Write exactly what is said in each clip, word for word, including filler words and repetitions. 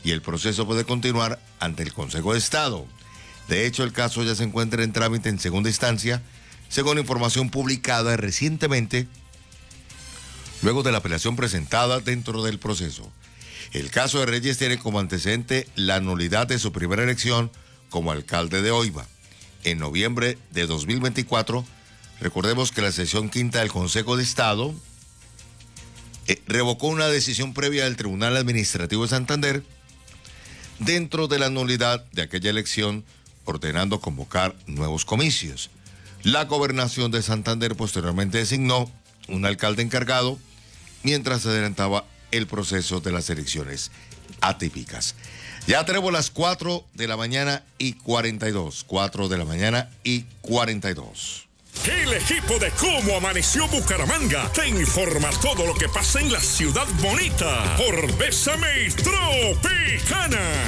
y el proceso puede continuar ante el Consejo de Estado. De hecho, el caso ya se encuentra en trámite en segunda instancia, según información publicada recientemente, luego de la apelación presentada dentro del proceso. El caso de Reyes tiene como antecedente la nulidad de su primera elección como alcalde de Oiva. En noviembre de dos mil veinticuatro, recordemos que la sesión quinta del Consejo de Estado eh, revocó una decisión previa del Tribunal Administrativo de Santander dentro de la nulidad de aquella elección, ordenando convocar nuevos comicios. La gobernación de Santander posteriormente designó un alcalde encargado mientras se adelantaba el proceso de las elecciones atípicas. Ya tenemos las cuatro de la mañana y cuarenta y dos. cuatro de la mañana y cuarenta y dos. El equipo de Cómo Amaneció Bucaramanga te informa todo lo que pasa en la ciudad bonita por Bésame Tropicana.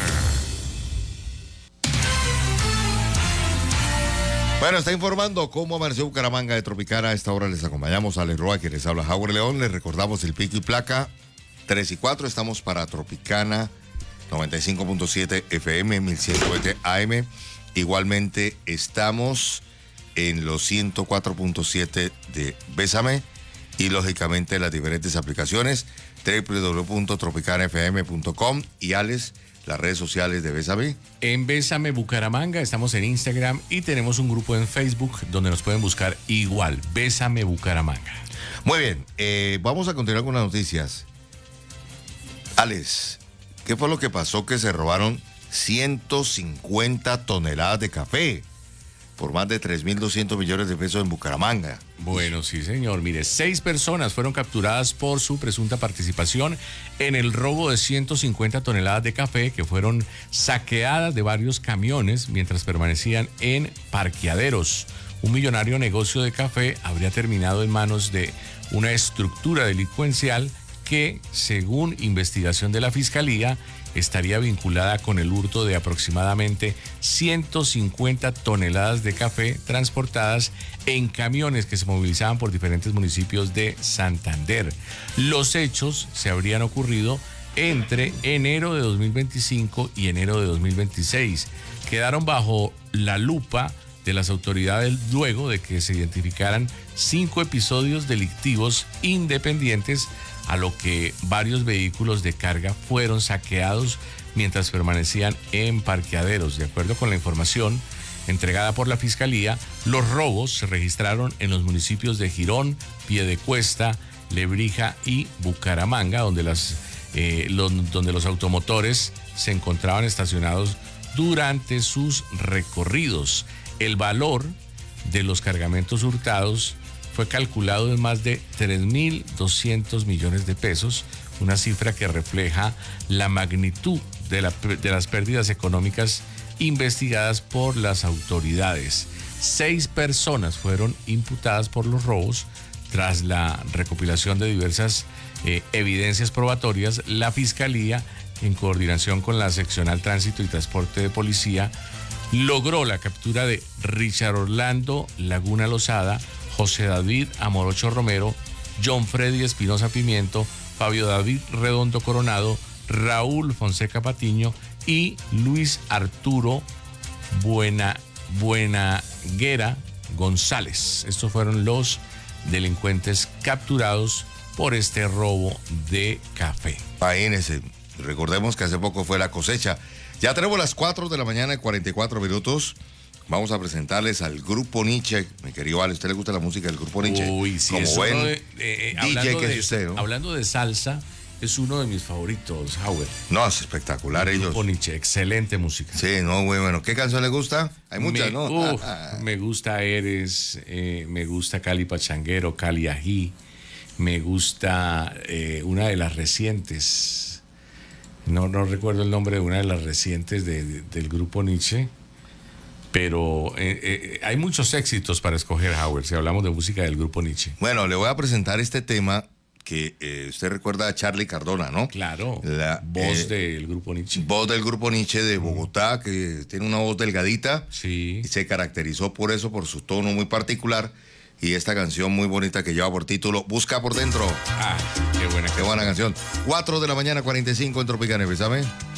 Bueno, está informando Cómo Amaneció Bucaramanga de Tropicana. A esta hora les acompañamos a Alex Roa, que les habla Howard León. Les recordamos el pico y placa tres y cuatro. Estamos para Tropicana noventa y cinco punto siete F M, mil ciento veinte A M. Igualmente estamos en los ciento cuatro punto siete de Bésame y lógicamente las diferentes aplicaciones doble u doble u doble u punto tropicana f m punto com. Y Alex, las redes sociales de Bésame. En Bésame Bucaramanga estamos en Instagram y tenemos un grupo en Facebook donde nos pueden buscar igual, Bésame Bucaramanga. Muy bien, eh, vamos a continuar con las noticias. Alex, ¿qué fue lo que pasó que se robaron ciento cincuenta toneladas de café por más de tres mil doscientos millones de pesos en Bucaramanga? Bueno, sí, señor. Mire, seis personas fueron capturadas por su presunta participación en el robo de ciento cincuenta toneladas de café que fueron saqueadas de varios camiones mientras permanecían en parqueaderos. Un millonario negocio de café habría terminado en manos de una estructura delincuencial que, según investigación de la Fiscalía, estaría vinculada con el hurto de aproximadamente ciento cincuenta toneladas de café transportadas en camiones que se movilizaban por diferentes municipios de Santander. Los hechos se habrían ocurrido entre enero de dos mil veinticinco y enero de dos mil veintiséis. Quedaron bajo la lupa de las autoridades luego de que se identificaran cinco episodios delictivos independientes, a lo que varios vehículos de carga fueron saqueados mientras permanecían en parqueaderos. De acuerdo con la información entregada por la Fiscalía, los robos se registraron en los municipios de Girón, Piedecuesta, Lebrija y Bucaramanga, donde, las, eh, los, donde los automotores se encontraban estacionados durante sus recorridos. El valor de los cargamentos hurtados fue calculado en más de tres mil doscientos millones de pesos, una cifra que refleja la magnitud de, la, de las pérdidas económicas investigadas por las autoridades. Seis personas fueron imputadas por los robos. Tras la recopilación de diversas eh, evidencias probatorias, la Fiscalía, en coordinación con la Seccional Tránsito y Transporte de Policía, logró la captura de Richard Orlando Laguna Lozada, José David Amorocho Romero, John Freddy Espinosa Pimiento, Fabio David Redondo Coronado, Raúl Fonseca Patiño y Luis Arturo Buena, Buenaguera González. Estos fueron los delincuentes capturados por este robo de café. Imagínense, recordemos que hace poco fue la cosecha. Ya tenemos las cuatro de la mañana y cuarenta y cuatro minutos. Vamos a presentarles al Grupo Nietzsche. Mi querido Ale, ¿a usted le gusta la música del Grupo Nietzsche? Uy, sí, como es buen uno de, eh, D J que de, es usted, ¿no? Hablando de salsa, es uno de mis favoritos, Howard. No, es espectacular el ellos. Grupo Nietzsche, excelente música. Sí, no, muy bueno. ¿Qué canción le gusta? Hay muchas, me, ¿no? Uf, me gusta Eres, eh, me gusta Cali Pachanguero, Cali Ají, me gusta eh, una de las recientes, no, no recuerdo el nombre de una de las recientes de, de, del Grupo Nietzsche, pero eh, eh, hay muchos éxitos para escoger, Howard, si hablamos de música del Grupo Nietzsche. Bueno, le voy a presentar este tema que eh, usted recuerda a Charly Cardona, ¿no? Claro, la voz eh, del Grupo Nietzsche. Voz del Grupo Nietzsche de Bogotá, que tiene una voz delgadita. Sí. Y se caracterizó por eso, por su tono muy particular. Y esta canción muy bonita que lleva por título Busca por Dentro. Ah, qué buena canción. Qué buena canción. cuatro de la mañana, cuarenta y cinco en Tropicana, ¿sabes?